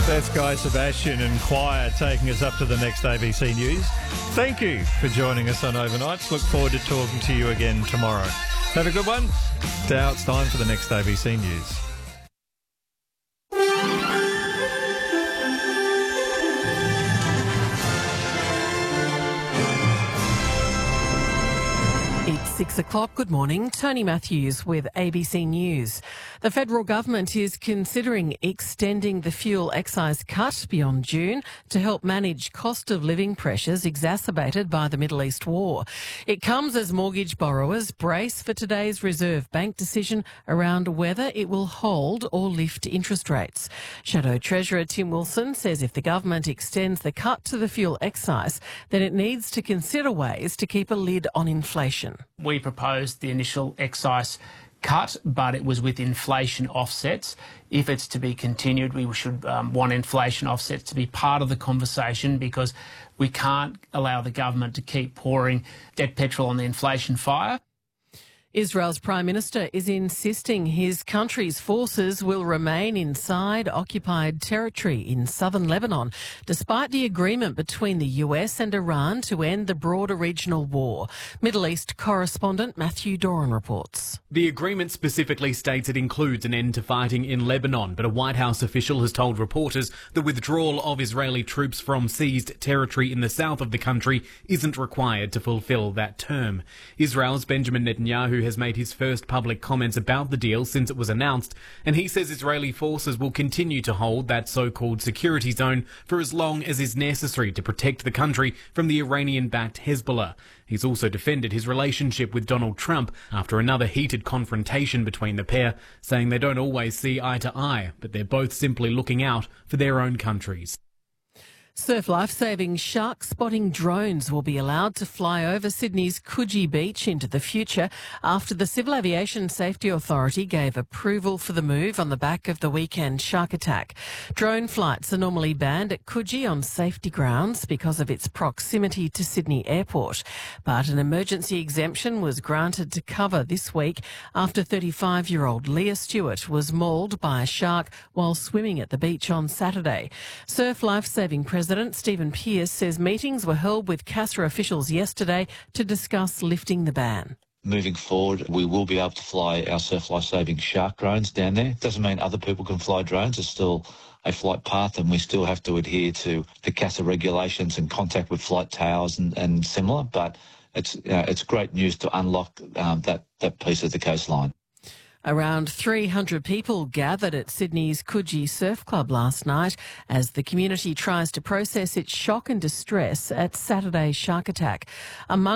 That's Guy Sebastian and Choir taking us up to the next ABC News. Thank you for joining us on Overnights. Look forward to talking to you again tomorrow. Have a good one. Now it's time for the next ABC News. It's 6 o'clock. Good morning. Tony Matthews with ABC News. The federal government is considering extending the fuel excise cut beyond June to help manage cost of living pressures exacerbated by the Middle East war. It comes as mortgage borrowers brace for today's Reserve Bank decision around whether it will hold or lift interest rates. Shadow Treasurer Tim Wilson says if the government extends the cut to the fuel excise, then it needs to consider ways to keep a lid on inflation. We proposed the initial excise cut, but it was with inflation offsets. If it's to be continued, we should want inflation offsets to be part of the conversation, because we can't allow the government to keep pouring dead petrol on the inflation fire. Israel's Prime Minister is insisting his country's forces will remain inside occupied territory in southern Lebanon, despite the agreement between the US and Iran to end the broader regional war. Middle East correspondent Matthew Doran reports. The agreement specifically states it includes an end to fighting in Lebanon, but a White House official has told reporters the withdrawal of Israeli troops from seized territory in the south of the country isn't required to fulfill that term. Israel's Benjamin Netanyahu has made his first public comments about the deal since it was announced, and he says Israeli forces will continue to hold that so-called security zone for as long as is necessary to protect the country from the Iranian-backed Hezbollah. He's also defended his relationship with Donald Trump after another heated confrontation between the pair, saying they don't always see eye to eye, but they're both simply looking out for their own countries. Surf life-saving shark spotting drones will be allowed to fly over Sydney's Coogee Beach into the future after the Civil Aviation Safety Authority gave approval for the move on the back of the weekend shark attack. Drone flights are normally banned at Coogee on safety grounds because of its proximity to Sydney Airport, but an emergency exemption was granted to cover this week after 35-year-old Leah Stewart was mauled by a shark while swimming at the beach on Saturday. Surf life-saving President Stephen Pearce says meetings were held with CASA officials yesterday to discuss lifting the ban. Moving forward, we will be able to fly our surf life-saving shark drones down there. Doesn't mean other people can fly drones. It's still a flight path, and we still have to adhere to the CASA regulations and contact with flight towers and similar. But it's great news to unlock that piece of the coastline. Around 300 people gathered at Sydney's Coogee Surf Club last night as the community tries to process its shock and distress at Saturday's shark attack. Among